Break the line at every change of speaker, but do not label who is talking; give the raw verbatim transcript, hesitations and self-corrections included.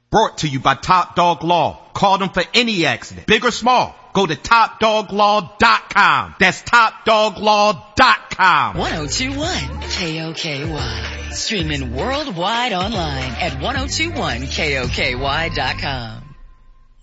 Brought to you by Top Dog Law. Call them for any accident, big or small. Go to top dog law dot com. That's top dog law dot com.
ten twenty-one K O K Y. Streaming worldwide online at ten twenty-one K O K Y dot com.